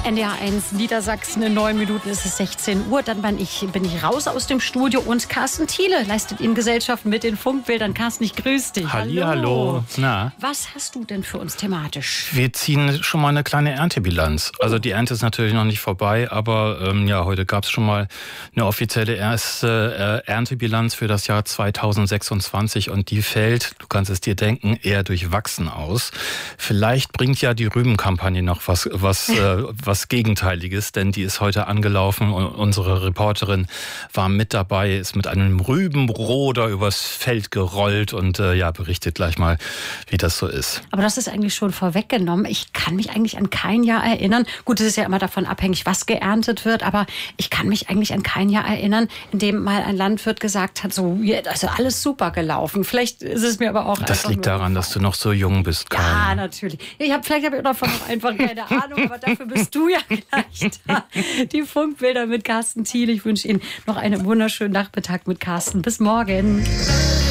NDR 1 Niedersachsen, in 9 Minuten ist es 16 Uhr. Dann bin ich raus aus dem Studio und Carsten Thiele leistet Ihnen Gesellschaft mit den Funkbildern. Carsten, ich grüße dich. Hallo. Na? Was hast du denn für uns thematisch? Wir ziehen schon mal eine kleine Erntebilanz. Also die Ernte ist natürlich noch nicht vorbei, aber heute gab es schon mal eine offizielle erste Erntebilanz für das Jahr 2026 und die fällt, du kannst es dir denken, eher durchwachsen aus. Vielleicht bringt ja die Rübenkampagne noch was Gegenteiliges, denn die ist heute angelaufen und unsere Reporterin war mit dabei, ist mit einem Rübenroder übers Feld gerollt und berichtet gleich mal, wie das so ist. Aber das ist eigentlich schon vorweggenommen. Ich kann mich eigentlich an kein Jahr erinnern. Gut, es ist ja immer davon abhängig, was geerntet wird, aber ich kann mich eigentlich an kein Jahr erinnern, in dem mal ein Landwirt gesagt hat, so, also alles super gelaufen. Vielleicht ist es mir aber auch Das liegt daran, dass du noch so jung bist, Karin. Ja, natürlich. Vielleicht habe ich davon noch einfach keine Ahnung, aber dafür bist du ja gleich da. Die Funkbilder mit Carsten Thiele. Ich wünsche Ihnen noch einen wunderschönen Nachmittag mit Carsten. Bis morgen.